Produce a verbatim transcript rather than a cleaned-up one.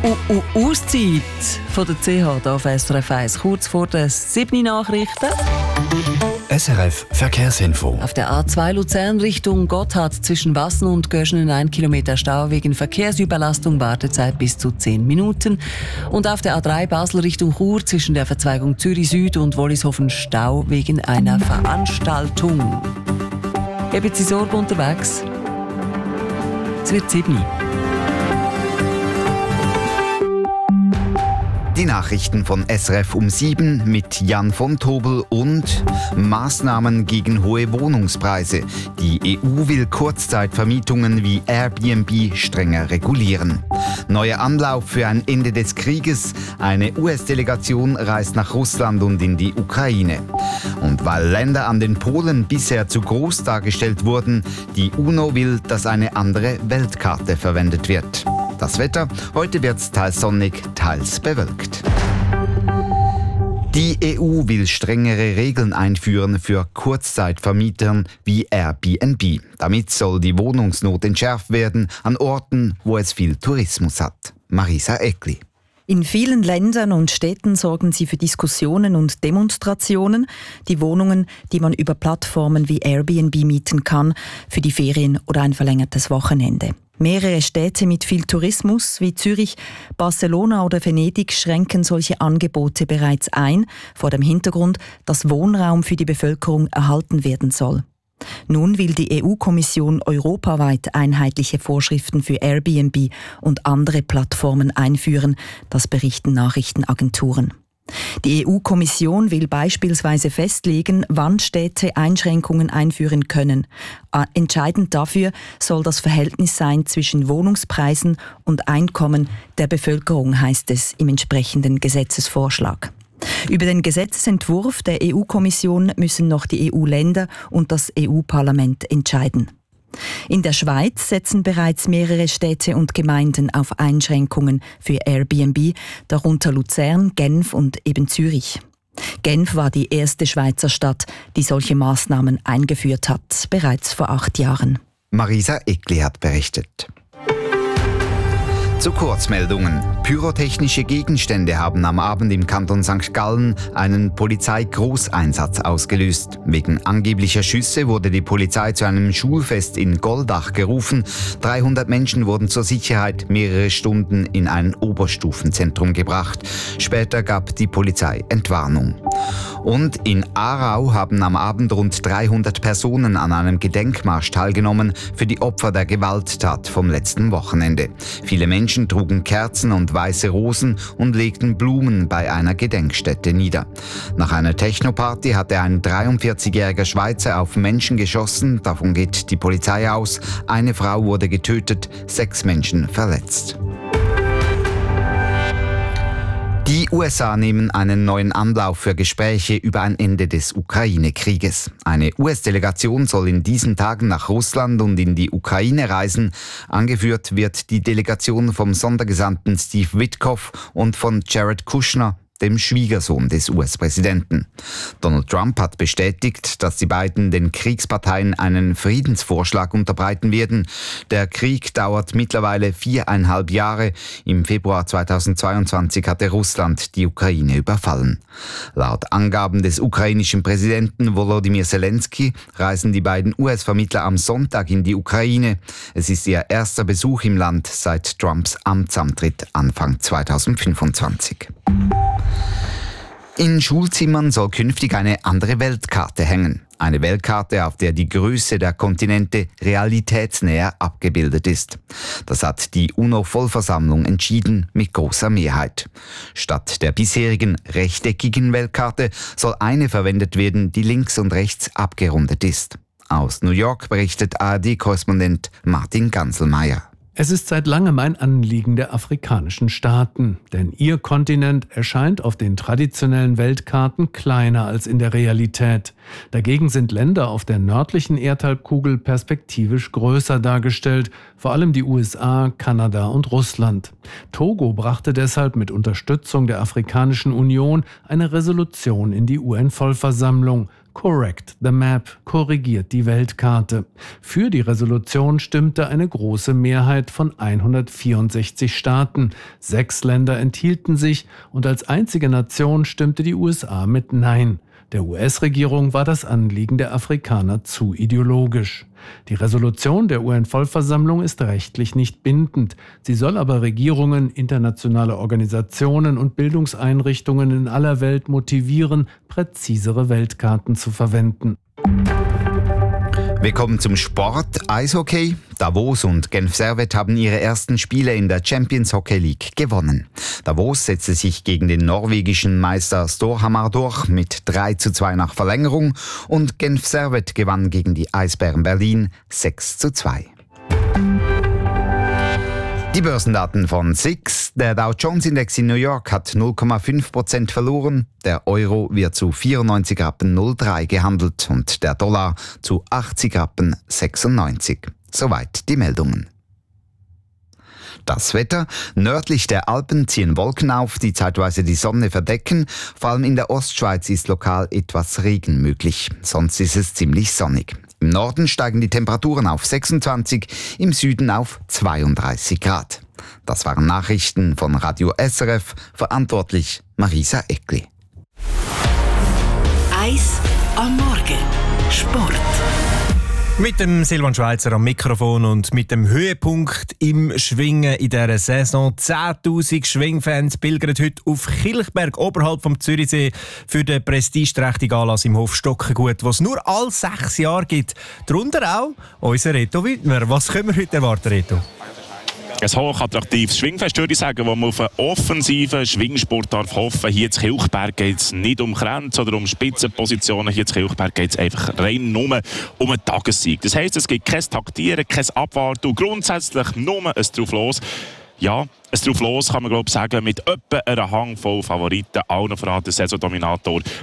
U -U Auszeit von der C H hier auf S R F eins, kurz vor den sieben Nachrichten. S R F Verkehrsinfo. Auf der A zwei Luzern Richtung Gotthard zwischen Wassen und Göschenen ein Kilometer Stau wegen Verkehrsüberlastung, Wartezeit bis zu zehn Minuten. Und auf der A drei Basel Richtung Chur zwischen der Verzweigung Zürich Süd und Wollishofen Stau wegen einer Veranstaltung. Haben Sie Sorge unterwegs? Es wird sieben. Die Nachrichten von S R F um sieben mit Jan von Tobel und Maßnahmen gegen hohe Wohnungspreise. Die E U will Kurzzeitvermietungen wie Airbnb strenger regulieren. Neuer Anlauf für ein Ende des Krieges. Eine U S-Delegation reist nach Russland und in die Ukraine. Und weil Länder an den Polen bisher zu groß dargestellt wurden, die UNO will, dass eine andere Weltkarte verwendet wird. Das Wetter, heute wird es teils sonnig, teils bewölkt. Die E U will strengere Regeln einführen für Kurzzeitvermietern wie Airbnb. Damit soll die Wohnungsnot entschärft werden an Orten, wo es viel Tourismus hat. Marisa Eckli. In vielen Ländern und Städten sorgen sie für Diskussionen und Demonstrationen. Die Wohnungen, die man über Plattformen wie Airbnb mieten kann, für die Ferien oder ein verlängertes Wochenende. Mehrere Städte mit viel Tourismus wie Zürich, Barcelona oder Venedig schränken solche Angebote bereits ein, vor dem Hintergrund, dass Wohnraum für die Bevölkerung erhalten werden soll. Nun will die E U-Kommission europaweit einheitliche Vorschriften für Airbnb und andere Plattformen einführen, das berichten Nachrichtenagenturen. Die E U-Kommission will beispielsweise festlegen, wann Städte Einschränkungen einführen können. Entscheidend dafür soll das Verhältnis sein zwischen Wohnungspreisen und Einkommen der Bevölkerung, heißt es im entsprechenden Gesetzesvorschlag. Über den Gesetzesentwurf der E U-Kommission müssen noch die E U-Länder und das E U-Parlament entscheiden. In der Schweiz setzen bereits mehrere Städte und Gemeinden auf Einschränkungen für Airbnb, darunter Luzern, Genf und eben Zürich. Genf war die erste Schweizer Stadt, die solche Maßnahmen eingeführt hat, bereits vor acht Jahren. Marisa Eckli hat berichtet. Zu Kurzmeldungen. Pyrotechnische Gegenstände haben am Abend im Kanton Sankt Gallen einen Polizeigroßeinsatz ausgelöst. Wegen angeblicher Schüsse wurde die Polizei zu einem Schulfest in Goldach gerufen. dreihundert Menschen wurden zur Sicherheit mehrere Stunden in ein Oberstufenzentrum gebracht. Später gab die Polizei Entwarnung. Und in Aarau haben am Abend rund dreihundert Personen an einem Gedenkmarsch teilgenommen für die Opfer der Gewalttat vom letzten Wochenende. Viele Menschen trugen Kerzen und weiße Rosen und legten Blumen bei einer Gedenkstätte nieder. Nach einer Technoparty hatte ein dreiundvierzigjähriger Schweizer auf Menschen geschossen, davon geht die Polizei aus. Eine Frau wurde getötet, sechs Menschen verletzt. Die U S A nehmen einen neuen Anlauf für Gespräche über ein Ende des Ukraine-Krieges. Eine U S-Delegation soll in diesen Tagen nach Russland und in die Ukraine reisen. Angeführt wird die Delegation vom Sondergesandten Steve Witkoff und von Jared Kushner, dem Schwiegersohn des U S-Präsidenten. Donald Trump hat bestätigt, dass die beiden den Kriegsparteien einen Friedensvorschlag unterbreiten werden. Der Krieg dauert mittlerweile viereinhalb Jahre. Im Februar zweitausendzweiundzwanzig hatte Russland die Ukraine überfallen. Laut Angaben des ukrainischen Präsidenten Volodymyr Zelensky reisen die beiden U S-Vermittler am Sonntag in die Ukraine. Es ist ihr erster Besuch im Land seit Trumps Amtsantritt Anfang zweitausendfünfundzwanzig. In Schulzimmern soll künftig eine andere Weltkarte hängen. Eine Weltkarte, auf der die Größe der Kontinente realitätsnäher abgebildet ist. Das hat die UNO-Vollversammlung entschieden mit großer Mehrheit. Statt der bisherigen rechteckigen Weltkarte soll eine verwendet werden, die links und rechts abgerundet ist. Aus New York berichtet A R D-Korrespondent Martin Ganselmeier. Es ist seit langem ein Anliegen der afrikanischen Staaten, denn ihr Kontinent erscheint auf den traditionellen Weltkarten kleiner als in der Realität. Dagegen sind Länder auf der nördlichen Erdhalbkugel perspektivisch größer dargestellt, vor allem die U S A, Kanada und Russland. Togo brachte deshalb mit Unterstützung der Afrikanischen Union eine Resolution in die U N-Vollversammlung. Correct the Map, korrigiert die Weltkarte. Für die Resolution stimmte eine große Mehrheit von hundertvierundsechzig Staaten. Sechs Länder enthielten sich und als einzige Nation stimmte die U S A mit Nein. Der U S-Regierung war das Anliegen der Afrikaner zu ideologisch. Die Resolution der U N-Vollversammlung ist rechtlich nicht bindend. Sie soll aber Regierungen, internationale Organisationen und Bildungseinrichtungen in aller Welt motivieren, präzisere Weltkarten zu verwenden. Wir kommen zum Sport. Eishockey. Davos und Genf Servette haben ihre ersten Spiele in der Champions Hockey League gewonnen. Davos setzte sich gegen den norwegischen Meister Storhamar durch mit drei zu zwei nach Verlängerung und Genf Servette gewann gegen die Eisbären Berlin sechs zu zwei. Die Börsendaten von S I X. Der Dow Jones Index in New York hat null Komma fünf Prozent verloren. Der Euro wird zu vierundneunzig Rappen null Komma drei gehandelt und der Dollar zu achtzig Rappen sechsundneunzig. Soweit die Meldungen. Das Wetter. Nördlich der Alpen ziehen Wolken auf, die zeitweise die Sonne verdecken. Vor allem in der Ostschweiz ist lokal etwas Regen möglich. Sonst ist es ziemlich sonnig. Im Norden steigen die Temperaturen auf sechsundzwanzig, im Süden auf zweiunddreißig Grad. Das waren Nachrichten von Radio S R F, verantwortlich Marisa Eckli. Eis am Morgen. Sport. Mit dem Silvan Schweizer am Mikrofon und mit dem Höhepunkt im Schwingen in dieser Saison. zehntausend Schwingfans pilgern heute auf Kilchberg oberhalb vom Zürichsee für den prestigeträchtigen Anlass im Hof Stockengut, was es nur alle sechs Jahre gibt. Darunter auch unser Reto Wittmer. Was können wir heute erwarten, Reto? Ein hochattraktives Schwingfest, würde ich sagen, wo man auf einen offensiven Schwingsport darf hoffen. Hier in Kilchberg geht es nicht um Grenzen oder um Spitzenpositionen. Hier in Kilchberg geht es einfach rein nur um einen Tagessieg. Das heisst, es gibt kein Taktieren, kein Abwarten und grundsätzlich nur ein Drauflos. Ja, es drauf los, kann man glaube ich sagen, mit etwa einer Handvoll Favoriten, allen voran der Saisondominator